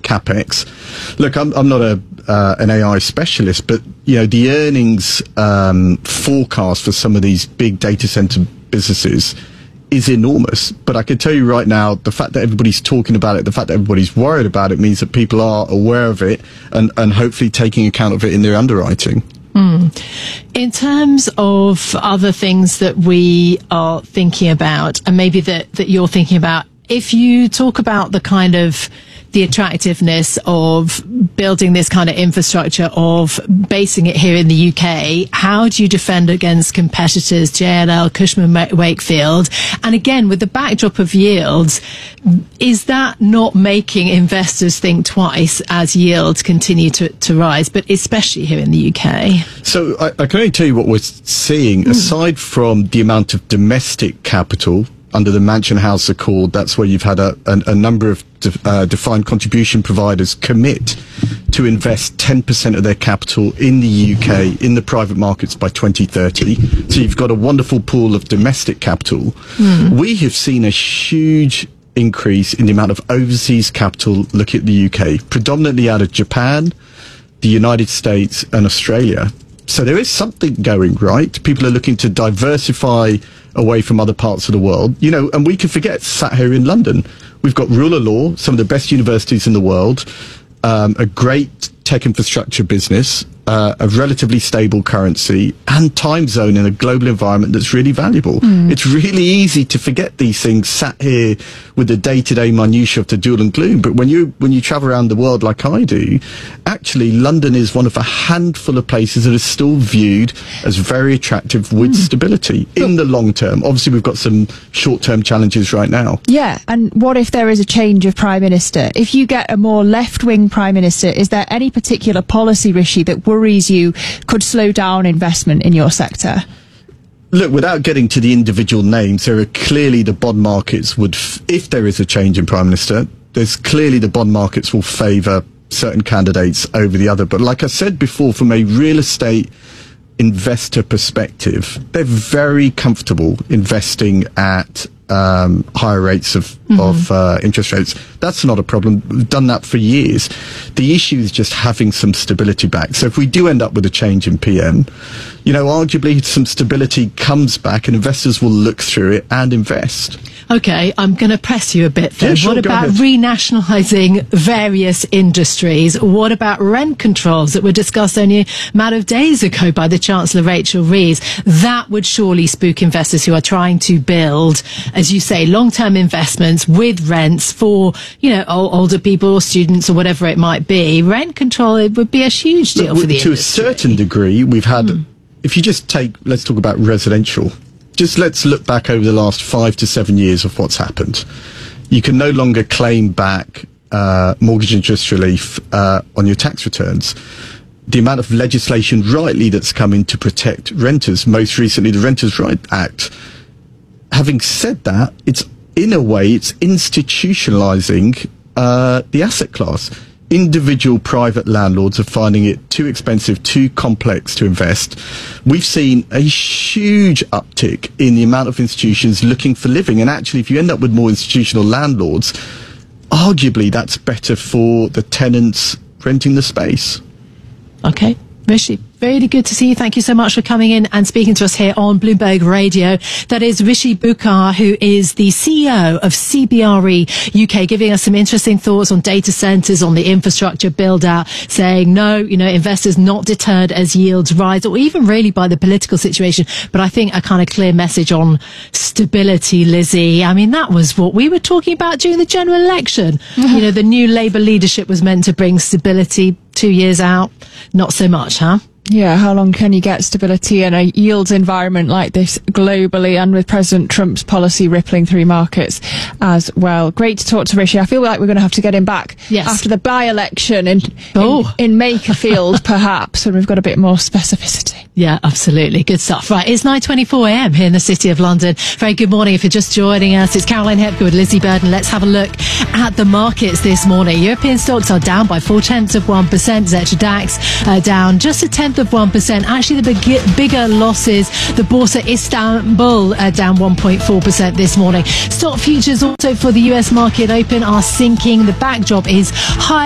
capex. Look, I'm not an AI specialist, but the earnings forecast for some of these big data center businesses is enormous. But I can tell you right now, the fact that everybody's talking about it, the fact that everybody's worried about it, means that people are aware of it and hopefully taking account of it in their underwriting. In terms of other things that we are thinking about, and maybe that you're thinking about, if you talk about the kind of the attractiveness of building this kind of infrastructure, of basing it here in the UK, how do you defend against competitors, JLL, Cushman Wakefield? And again, with the backdrop of yields, is that not making investors think twice as yields continue to rise, but especially here in the UK? So I can only tell you what we're seeing, aside from the amount of domestic capital under the Mansion House Accord. That's where you've had a number of defined contribution providers commit to invest 10% of their capital in the UK in the private markets by 2030. So you've got a wonderful pool of domestic capital. We have seen a huge increase in the amount of overseas capital looking at the UK, predominantly out of Japan, the United States and Australia. So there is something going right. People are looking to diversify away from other parts of the world, and we can forget, sat here in London, we've got rule of law, some of the best universities in the world, a great tech infrastructure business, a relatively stable currency, and time zone in a global environment that's really valuable. It's really easy to forget these things sat here with the day-to-day minutiae of the doom and gloom. But when you travel around the world like I do, actually London is one of a handful of places that is still viewed as very attractive with stability in the long term. Obviously, we've got some short-term challenges right now. Yeah, and what if there is a change of Prime Minister? If you get a more left-wing Prime Minister, is there any particular policy, Rishi, that worries you could slow down investment in your sector? Look, without getting to the individual names, there are clearly the bond markets if there is a change in Prime Minister, there's clearly the bond markets will favour certain candidates over the other. But like I said before, from a real estate investor perspective, they're very comfortable investing at higher rates of interest rates. That's not a problem. We've done that for years. The issue is just having some stability back. So if we do end up with a change in PM, arguably some stability comes back and investors will look through it and invest. Okay, I'm going to press you a bit then. Yeah, sure, what about renationalising various industries? What about rent controls that were discussed only a matter of days ago by the Chancellor Rachel Reeves? That would surely spook investors who are trying to build, as you say, long-term investments with rents for, older people or students or whatever it might be. Rent control, it would be a huge deal for the industry. To a certain degree, we've had, if you just let's talk about residential. Just let's look back over the last 5 to 7 years of what's happened. You can no longer claim back mortgage interest relief on your tax returns. The amount of legislation rightly that's come in to protect renters, most recently the Renters' Right Act. Having said that, it's institutionalising the asset class. Individual private landlords are finding it too expensive, too complex to invest. We've seen a huge uptick in the amount of institutions looking for living. And actually, if you end up with more institutional landlords, arguably that's better for the tenants renting the space. Okay. Rishi, really good to see you. Thank you so much for coming in and speaking to us here on Bloomberg Radio. That is Rishi Bukar, who is the CEO of CBRE UK, giving us some interesting thoughts on data centres, on the infrastructure build out, saying no, investors not deterred as yields rise, or even really by the political situation. But I think a kind of clear message on stability, Lizzie. I mean, that was what we were talking about during the general election. The new Labour leadership was meant to bring stability. 2 years out, not so much, huh? Yeah, how long can you get stability in a yields environment like this globally, and with President Trump's policy rippling through markets as well? Great to talk to Rishi. I feel like we're going to have to get him back after the by-election in Makerfield, perhaps, when we've got a bit more specificity. Yeah, absolutely. Good stuff. Right, it's 9:24 a.m. here in the City of London. Very good morning if you're just joining us. It's Caroline Hepker with Lizzie Burden. Let's have a look at the markets this morning. European stocks are down by 0.4%. Xetra DAX down just 0.1%. Actually, the bigger losses, the Borsa Istanbul down 1.4% this morning. Stock futures also for the US market open are sinking. The backdrop is high